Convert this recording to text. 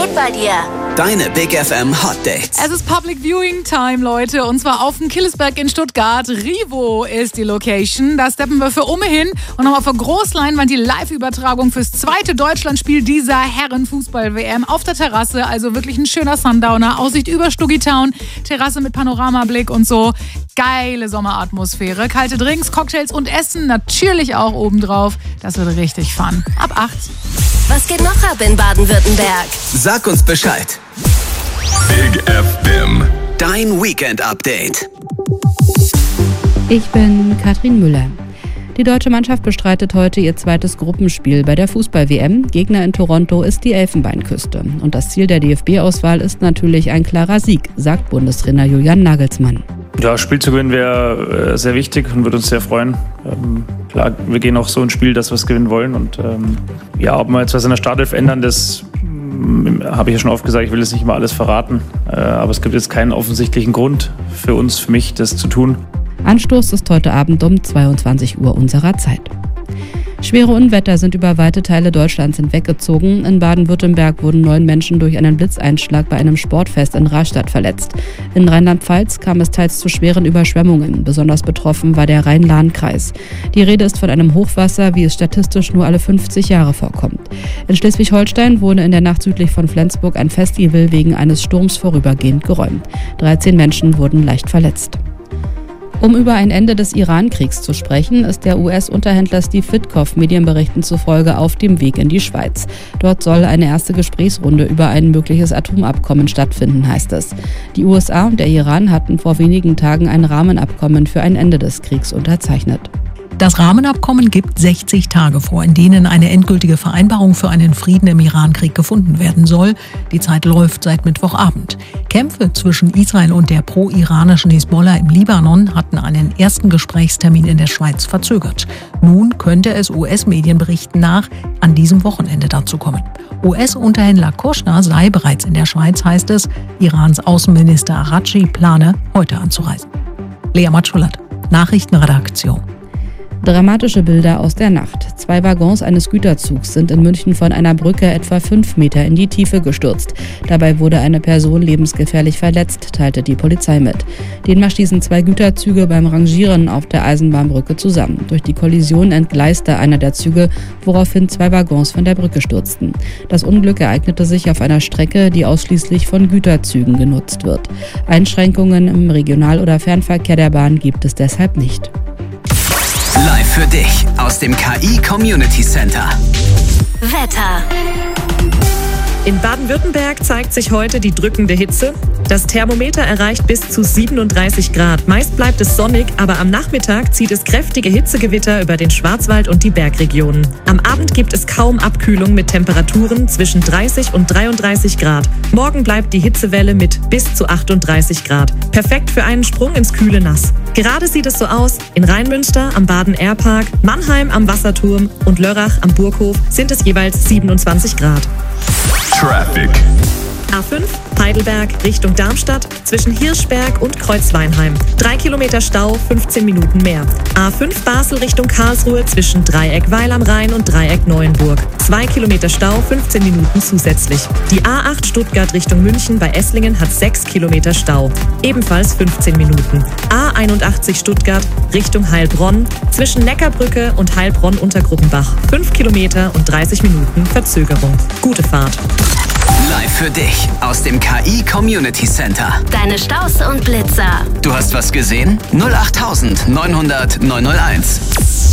direkt bei dir. Deine Big FM Hot Dates. Es ist Public Viewing Time, Leute. Und zwar auf dem Killesberg in Stuttgart. Rivo ist die Location. Da steppen wir für Umme hin und haben auf der Großleinwand die Live-Übertragung fürs zweite Deutschlandspiel dieser Herren-Fußball-WM auf der Terrasse. Also wirklich ein schöner Sundowner. Aussicht über Stugitown. Terrasse mit Panoramablick und so. Geile Sommeratmosphäre. Kalte Drinks, Cocktails und Essen natürlich auch obendrauf. Das wird richtig fun. Ab 8. Was geht noch ab in Baden-Württemberg? Sag uns Bescheid. Big FM. Dein Weekend-Update. Ich bin Katrin Müller. Die deutsche Mannschaft bestreitet heute ihr zweites Gruppenspiel bei der Fußball-WM. Gegner in Toronto ist die Elfenbeinküste. Und das Ziel der DFB-Auswahl ist natürlich ein klarer Sieg, sagt Bundestrainer Julian Nagelsmann. Ja, Spiel zu gewinnen wäre sehr wichtig und würde uns sehr freuen. Klar, wir gehen auch so ins Spiel, dass wir es gewinnen wollen. Und ob wir jetzt was in der Startelf ändern, das habe ich ja schon oft gesagt, ich will jetzt nicht mal alles verraten. Aber es gibt jetzt keinen offensichtlichen Grund für uns, für mich, das zu tun. Anstoß ist heute Abend um 22 Uhr unserer Zeit. Schwere Unwetter sind über weite Teile Deutschlands hinweggezogen. In Baden-Württemberg wurden 9 Menschen durch einen Blitzeinschlag bei einem Sportfest in Rastatt verletzt. In Rheinland-Pfalz kam es teils zu schweren Überschwemmungen. Besonders betroffen war der Rhein-Lahn-Kreis. Die Rede ist von einem Hochwasser, wie es statistisch nur alle 50 Jahre vorkommt. In Schleswig-Holstein wurde in der Nacht südlich von Flensburg ein Festival wegen eines Sturms vorübergehend geräumt. 13 Menschen wurden leicht verletzt. Um über ein Ende des Iran-Kriegs zu sprechen, ist der US-Unterhändler Steve Witkoff Medienberichten zufolge auf dem Weg in die Schweiz. Dort soll eine erste Gesprächsrunde über ein mögliches Atomabkommen stattfinden, heißt es. Die USA und der Iran hatten vor wenigen Tagen ein Rahmenabkommen für ein Ende des Kriegs unterzeichnet. Das Rahmenabkommen gibt 60 Tage vor, in denen eine endgültige Vereinbarung für einen Frieden im Irankrieg gefunden werden soll. Die Zeit läuft seit Mittwochabend. Kämpfe zwischen Israel und der pro-iranischen Hisbollah im Libanon hatten einen ersten Gesprächstermin in der Schweiz verzögert. Nun könnte es US-Medienberichten nach an diesem Wochenende dazu kommen. US-Unterhändler Kushner sei bereits in der Schweiz, heißt es. Irans Außenminister Araghchi plane, heute anzureisen. Lea Matschulat, Nachrichtenredaktion. Dramatische Bilder aus der Nacht. 2 Waggons eines Güterzugs sind in München von einer Brücke etwa 5 Meter in die Tiefe gestürzt. Dabei wurde eine Person lebensgefährlich verletzt, teilte die Polizei mit. Demnach stießen 2 Güterzüge beim Rangieren auf der Eisenbahnbrücke zusammen. Durch die Kollision entgleiste einer der Züge, woraufhin 2 Waggons von der Brücke stürzten. Das Unglück ereignete sich auf einer Strecke, die ausschließlich von Güterzügen genutzt wird. Einschränkungen im Regional- oder Fernverkehr der Bahn gibt es deshalb nicht. Live für dich aus dem KI Community Center. Wetter. In Baden-Württemberg zeigt sich heute die drückende Hitze. Das Thermometer erreicht bis zu 37 Grad. Meist bleibt es sonnig, aber am Nachmittag zieht es kräftige Hitzegewitter über den Schwarzwald und die Bergregionen. Am Abend gibt es kaum Abkühlung mit Temperaturen zwischen 30 und 33 Grad. Morgen bleibt die Hitzewelle mit bis zu 38 Grad. Perfekt für einen Sprung ins kühle Nass. Gerade sieht es so aus, in Rheinmünster am Baden-Air-Park, Mannheim am Wasserturm und Lörrach am Burghof sind es jeweils 27 Grad. Traffic. A5 Heidelberg Richtung Darmstadt zwischen Hirschberg und Kreuzweinheim. 3 Kilometer Stau, 15 Minuten mehr. A5 Basel Richtung Karlsruhe zwischen Dreieck Weil am Rhein und Dreieck Neuenburg. 2 Kilometer Stau, 15 Minuten zusätzlich. Die A8 Stuttgart Richtung München bei Esslingen hat 6 Kilometer Stau. Ebenfalls 15 Minuten. A81 Stuttgart Richtung Heilbronn zwischen Neckarbrücke und Heilbronn-Untergruppenbach. 5 Kilometer und 30 Minuten Verzögerung. Gute Fahrt. Live für dich aus dem KI Community Center. Deine Staus und Blitzer. Du hast was gesehen? 08900 901.